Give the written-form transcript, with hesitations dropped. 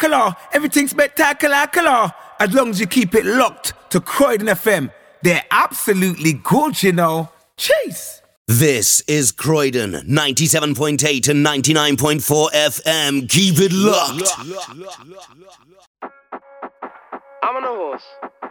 Everything's spectacular. As long as you keep it locked to Croydon FM. They're absolutely good, you know. Chase. This is Croydon, 97.8 and 99.4 FM. Keep it locked. I'm on a horse.